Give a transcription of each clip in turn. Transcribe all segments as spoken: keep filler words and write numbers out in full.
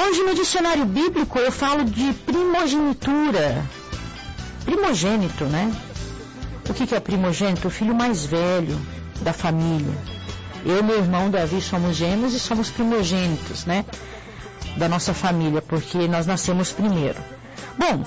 Hoje no dicionário bíblico eu falo de primogenitura. Primogênito, né? O que é primogênito? O filho mais velho da família. Eu e meu irmão Davi somos gêmeos e somos primogênitos, né? Da nossa família, porque nós nascemos primeiro. Bom,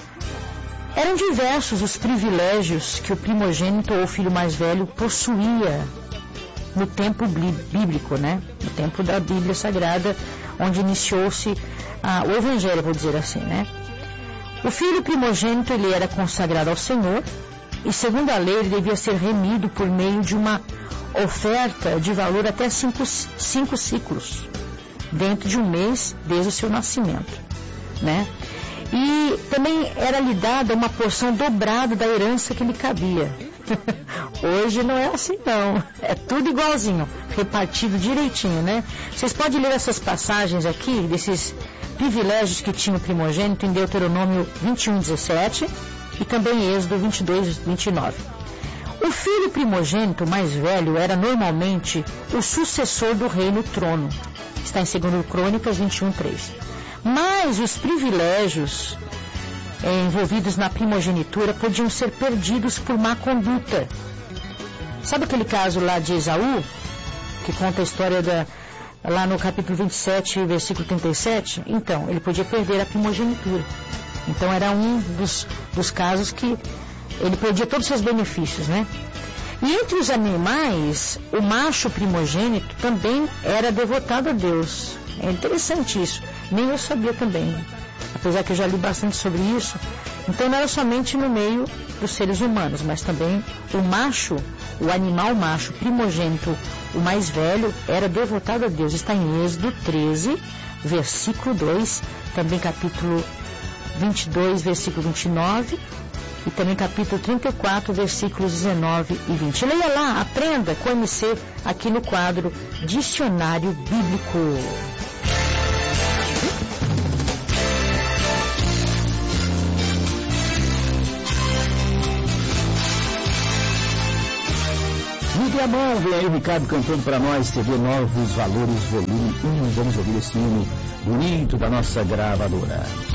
eram diversos os privilégios que o primogênito ou o filho mais velho possuía no tempo bíblico, né? No tempo da Bíblia Sagrada, onde iniciou-se ah, o Evangelho, vou dizer assim, né? O filho primogênito, ele era consagrado ao Senhor e, segundo a lei, ele devia ser remido por meio de uma oferta de valor até cinco, cinco ciclos, dentro de um mês desde o seu nascimento, né? E também era lhe dada uma porção dobrada da herança que lhe cabia. Hoje não é assim não, é tudo igualzinho, repartido direitinho, né? Vocês podem ler essas passagens aqui, desses privilégios que tinha o primogênito em Deuteronômio vinte e um, dezessete e também em Êxodo vinte e dois, vinte e nove. O filho primogênito mais velho era normalmente o sucessor do rei no trono. Está em dois Crônicas vinte e um, três. Mas os privilégios eh, envolvidos na primogenitura podiam ser perdidos por má conduta. Sabe aquele caso lá de Esaú, que conta a história da, lá no capítulo vinte e sete, versículo trinta e sete? Então, ele podia perder a primogenitura. Então era um dos, dos casos que ele perdia todos os seus benefícios, né? E entre os animais, o macho primogênito também era devotado a Deus. É interessante isso. Nem eu sabia também, apesar que eu já li bastante sobre isso. Então não era somente no meio dos seres humanos, mas também o macho, o animal macho primogênito, o mais velho, era devotado a Deus. Está em Êxodo treze, versículo dois, também capítulo vinte e dois, versículo vinte e nove, e também capítulo trinta e quatro, versículos dezenove e vinte. Leia lá, aprenda com o M C aqui no quadro Dicionário Bíblico. Livre a mão, vem aí o Ricardo cantando para nós, T V Novos Valores, volume um. Vamos ouvir esse hino bonito da nossa gravadora.